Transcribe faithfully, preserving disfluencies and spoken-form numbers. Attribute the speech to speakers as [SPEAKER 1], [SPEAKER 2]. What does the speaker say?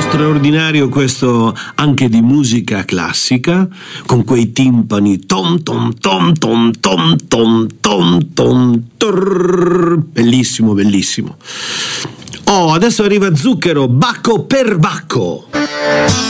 [SPEAKER 1] straordinario questo, anche di musica classica, con quei timpani tom tom tom tom tom tom tom tom trrr, bellissimo, bellissimo. Oh, adesso arriva Zucchero, Bacco per Bacco.